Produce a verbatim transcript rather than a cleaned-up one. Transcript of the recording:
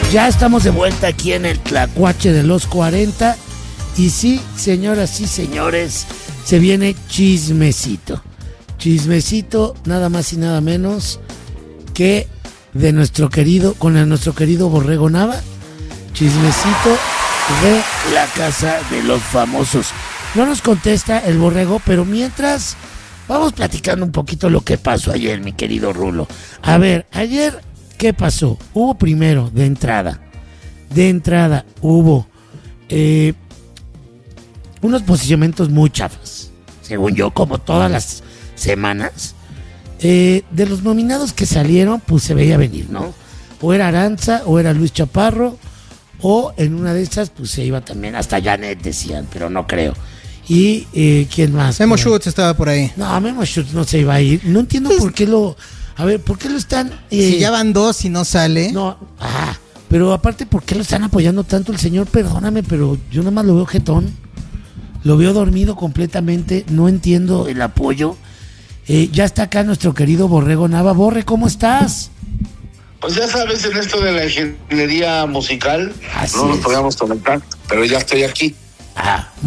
Ya estamos de vuelta aquí en el Tlacuache de los cuarenta. Y sí, señoras y señores, se viene chismecito. Chismecito, nada más y nada menos que de nuestro querido, con el nuestro querido Borrego Nava. Chismecito de la Casa de los Famosos. No nos contesta el Borrego, pero mientras vamos platicando un poquito lo que pasó ayer, mi querido Rulo. A ver, ayer, ¿qué pasó? Hubo primero, de entrada, de entrada, hubo eh, unos posicionamientos muy chafas, según yo, como todas las semanas. Eh, de los nominados que salieron, pues se veía venir, ¿no? O era Aranza, o era Luis Chaparro, o en una de esas, pues se iba también, hasta Janet decían, pero no creo. Y, eh, ¿quién más? Memo Schutz estaba por ahí. No, Memo Schutz no se iba a ir. No entiendo por qué lo... A ver, ¿por qué lo están...? Eh, si ya van dos y no sale. No, ah, pero aparte, ¿por qué lo están apoyando tanto el señor? Perdóname, pero yo nada más lo veo jetón. Lo veo dormido completamente. No entiendo el apoyo. Eh, ya está acá nuestro querido Borrego Nava. Borre, ¿cómo estás? Pues ya sabes, en esto de la ingeniería musical, Así no nos es. podíamos conectar, pero ya estoy aquí. Ah,